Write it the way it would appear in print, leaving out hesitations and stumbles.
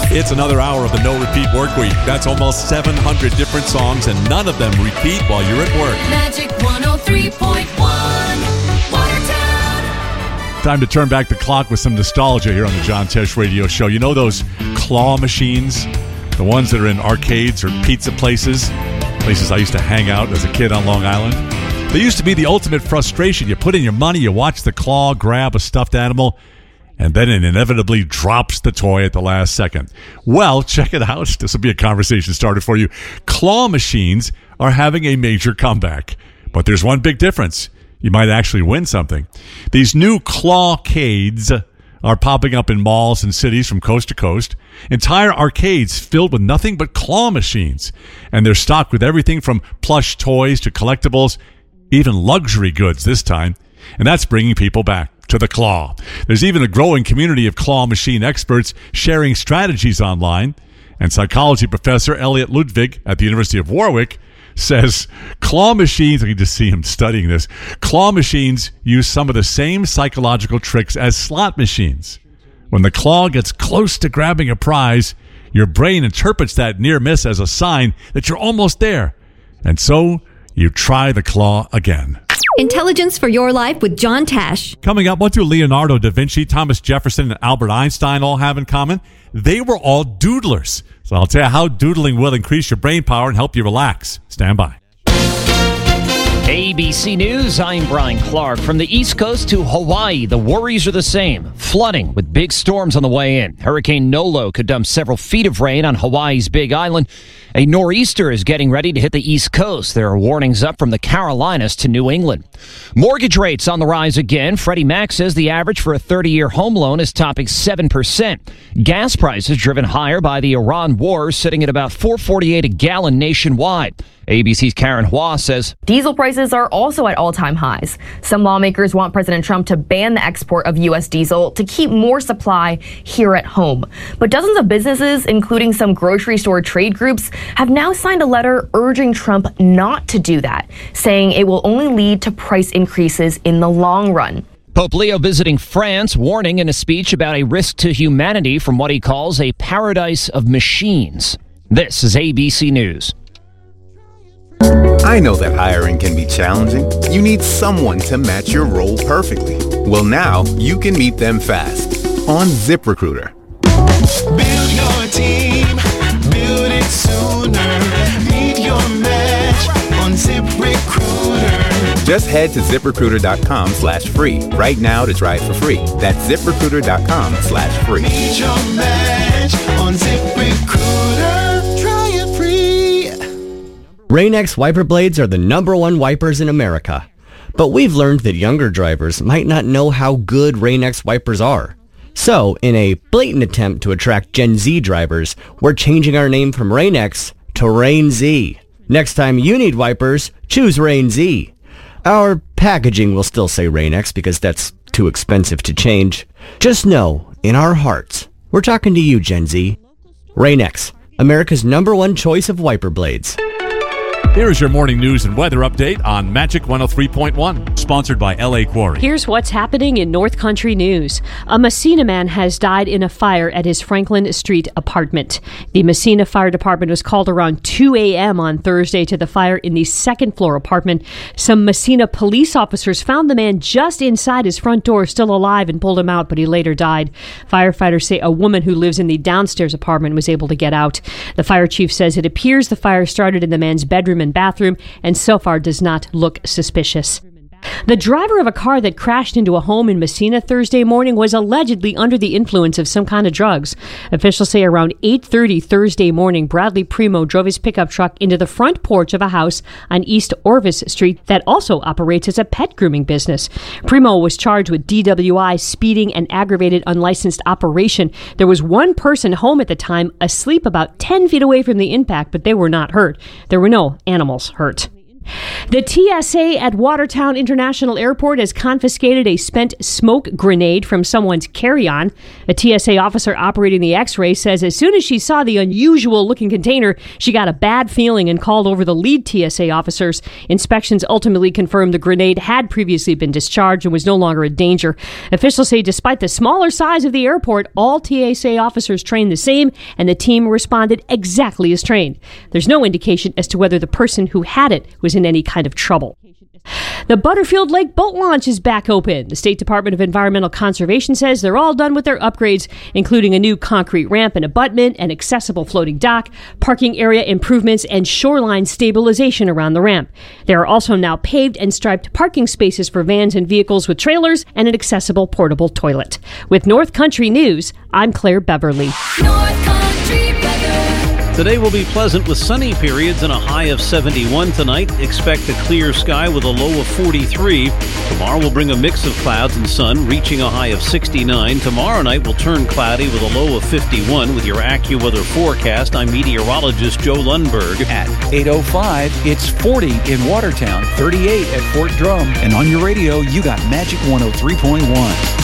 It's another hour of the No Repeat Work Week. That's almost 700 different songs, and none of them repeat while you're at work. Magic 103.1, Watertown. Time to turn back the clock with some nostalgia here on the John Tesh Radio Show. You know those claw machines? The ones that are in arcades or pizza places I used to hang out as a kid on Long Island. They used to be the ultimate frustration. You put in your money, you watch the claw grab a stuffed animal, and then it inevitably drops the toy at the last second. Well, check it out. This will be a conversation started for you. Claw machines are having a major comeback. But there's one big difference. You might actually win something. These new clawcades are popping up in malls and cities from coast to coast. Entire arcades filled with nothing but claw machines. And they're stocked with everything from plush toys to collectibles, even luxury goods this time. And that's bringing people back to the claw. There's even a growing community of claw machine experts sharing strategies online. And psychology professor Elliot Ludwig at the University of Warwick says claw machines, I can just see him studying this, claw machines use some of the same psychological tricks as slot machines. When the claw gets close to grabbing a prize, your brain interprets that near miss as a sign that you're almost there. And so you try the claw again. Intelligence for Your Life with John Tesh. Coming up, what do Leonardo da Vinci, Thomas Jefferson, and Albert Einstein all have in common? They were all doodlers. So I'll tell you how doodling will increase your brain power and help you relax. Stand by. ABC News, I'm Brian Clark. From the East Coast to Hawaii, the worries are the same. Flooding with big storms on the way in. Hurricane Nolo could dump several feet of rain on Hawaii's Big Island. A nor'easter is getting ready to hit the East Coast. There are warnings up from the Carolinas to New England. Mortgage rates on the rise again. Freddie Mac says the average for a 30-year home loan is topping 7%. Gas prices driven higher by the Iran war, sitting at about $4.48 a gallon nationwide. ABC's Karen Hua says diesel prices are also at all-time highs. Some lawmakers want President Trump to ban the export of U.S. diesel to keep more supply here at home. But dozens of businesses, including some grocery store trade groups, have now signed a letter urging Trump not to do that, saying it will only lead to price increases in the long run. Pope Leo visiting France, warning in a speech about a risk to humanity from what he calls a paradise of machines. This is ABC News. I know that hiring can be challenging. You need someone to match your role perfectly. Well, now you can meet them fast on ZipRecruiter. Build your team, build it sooner. Meet your match on ZipRecruiter. Just head to ZipRecruiter.com/free right now to try it for free. That's ZipRecruiter.com/free. Meet your match on ZipRecruiter. Try it free. Rain-X wiper blades are the #1 wipers in America. But we've learned that younger drivers might not know how good Rain-X wipers are. So, in a blatant attempt to attract Gen Z drivers, we're changing our name from Rain-X to Rain-Z. Next time you need wipers, choose Rain-Z. Our packaging will still say Rain-X because that's too expensive to change. Just know, in our hearts, we're talking to you, Gen Z. Rain-X, America's #1 choice of wiper blades. Here is your morning news and weather update on Magic 103.1, sponsored by LA Quarry. Here's what's happening in North Country news. A Messina man has died in a fire at his Franklin Street apartment. The Messina Fire Department was called around 2 a.m. on Thursday to the fire in the second-floor apartment. Some Messina police officers found the man just inside his front door, still alive, and pulled him out, but he later died. Firefighters say a woman who lives in the downstairs apartment was able to get out. The fire chief says it appears the fire started in the man's bedroom and bathroom, and so far does not look suspicious. The driver of a car that crashed into a home in Messina Thursday morning was allegedly under the influence of some kind of drugs. Officials say around 8:30 Thursday morning, Bradley Primo drove his pickup truck into the front porch of a house on East Orvis Street that also operates as a pet grooming business. Primo was charged with DWI, speeding, and aggravated unlicensed operation. There was one person home at the time, asleep about 10 feet away from the impact, but they were not hurt. There were no animals hurt. The TSA at Watertown International Airport has confiscated a spent smoke grenade from someone's carry-on. A TSA officer operating the X-ray says as soon as she saw the unusual-looking container, she got a bad feeling and called over the lead TSA officers. Inspections ultimately confirmed the grenade had previously been discharged and was no longer a danger. Officials say despite the smaller size of the airport, all TSA officers trained the same, and the team responded exactly as trained. There's no indication as to whether the person who had it was in any kind of trouble. The Butterfield Lake boat launch is back open. The State Department of Environmental Conservation says they're all done with their upgrades, including a new concrete ramp and abutment, an accessible floating dock, parking area improvements, and shoreline stabilization around the ramp. There are also now paved and striped parking spaces for vans and vehicles with trailers and an accessible portable toilet. With North Country News, I'm Claire Beverly. North Country weather. Today will be pleasant with sunny periods and a high of 71 tonight. Expect a clear sky with a low of 43. Tomorrow will bring a mix of clouds and sun, reaching a high of 69. Tomorrow night will turn cloudy with a low of 51. With your AccuWeather forecast, I'm meteorologist Joe Lundberg. At 8:05, it's 40 in Watertown, 38 at Fort Drum. And on your radio, you got Magic 103.1.